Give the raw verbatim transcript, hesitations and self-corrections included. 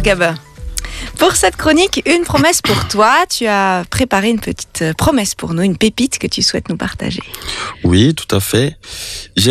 Gabin. Pour cette chronique, une promesse pour toi. Tu as préparé une petite promesse pour nous, une pépite que tu souhaites nous partager. Oui, tout à fait. J'ai